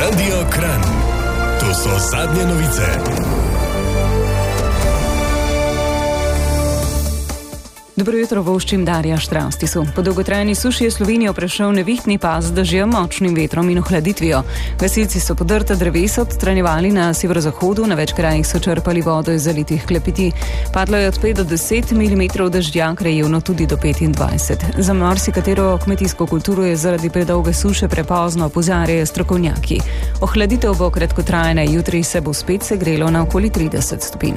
Radio Kranj. To so zadnje novice. Dobro jutro, voščim Darja Štrastisu. Po dolgotrajni suši je Slovenijo prešel nevihtni pas z dežjem, močnim vetrom in ohladitvijo. Gasilci so podrta drevesa odstranjevali na severozahodu, na več krajih so črpali vodo iz zalitih klepeti. Padlo je od 5 do 10 mm dežja, krajevno tudi do 25. Za marsikatero kmetijsko kulturo je zaradi predolge suše prepozno, opozarjajo strokovnjaki. Ohladitev bo kratkotrajna, jutri se bo spet segrelo na okoli 30 stopinj.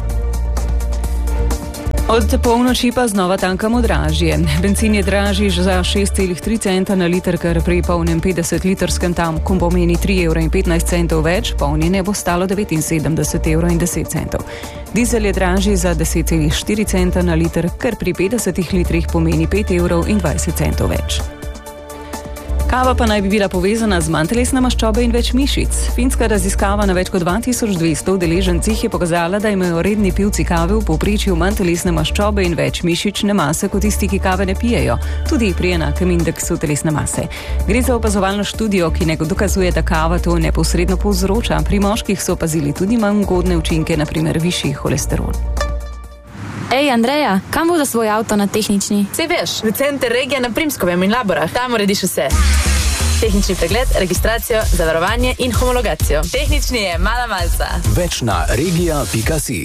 Od polnoči pa znova tankamo dražje. Bencin je dražji za 6,3 centa na liter, kar pri polnem 50-litrskem tanku pomeni 3,15 € več, polnjenje bo stalo 79,10 €. Dizel je dražji za 10,4 centa na liter, kar pri 50 litrih pomeni 5,20 € več. Kava pa naj bi bila povezana z manj telesne maščobe in več mišic. Finska raziskava na več kot 2200 udeležencih je pokazala, da imajo redni pivci kave v povprečju manj telesne maščobe in več mišične mase kot tisti, ki kave ne pijejo, tudi pri enakem indeksu telesne mase. Gre za opazovalno študijo, ki ne dokazuje, da kava to neposredno povzroča. Pri moških so opazili tudi manj ugodne učinke, na primer višji holesterol. Ej, Andreja, kam bo za svoj avto na tehnični? Sej veš, v center regije na Primskovem in Laborah. Tam urediš vse. Tehnični pregled, registracijo, zavarovanje in homologacijo. Tehnični je mala malca. Več na regija.si.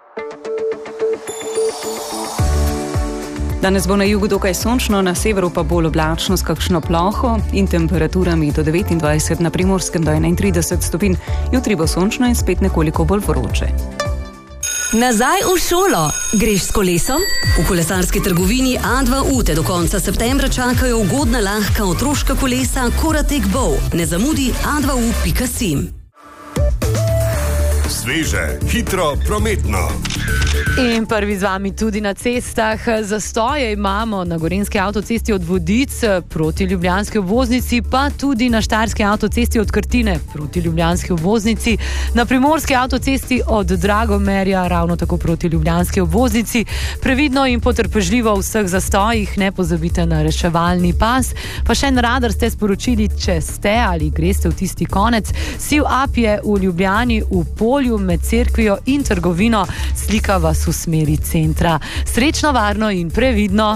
Danes bo na jugu dokaj sončno, na severu pa bolj oblačno s kakšno ploho in temperaturami do 29, na Primorskem do 31 stopinj. Jutri bo sončno in spet nekoliko bolj vroče. Nazaj v šolo. Greš s kolesom? V kolesarski trgovini A2U te do konca septembra čakajo ugodna lahka otroška kolesa Koratek Bow. Ne zamudi a2u.si. Sveže, hitro, prometno. In prvi z vami tudi na cestah. Zastoje imamo na gorenjski avtocesti od Vodic proti ljubljanski obvoznici, pa tudi na štajerski avtocesti od Krtine proti ljubljanski obvoznici, na primorski avtocesti od Dragomerja ravno tako proti ljubljanski obvoznici. Previdno in potrpežljivo v vseh zastojih, ne pozabite na reševalni pas. Pa še en radar ste sporočili, če ste ali greste v tisti konec. Siv Up je v Ljubljani v polju med cerkvijo in trgovino, slika vas v smeri centra. Srečno, varno in previdno.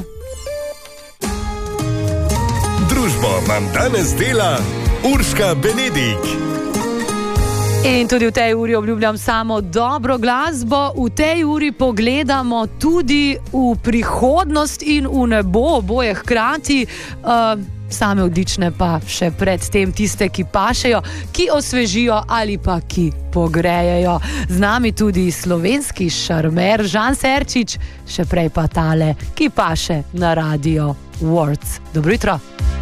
Družbo vam danes dela Urška Benedik. In tudi v tej uri obljubljam samo dobro glasbo. V tej uri pogledamo tudi v prihodnost in v nebo, oboje hkrati. Same odlične pa še predtem tiste, ki pašejo, ki osvežijo ali pa ki pogrejejo. Z nami tudi slovenski šarmer Žan Serčič, še prej pa tale, ki paše na Radio Words. Dobro jutro.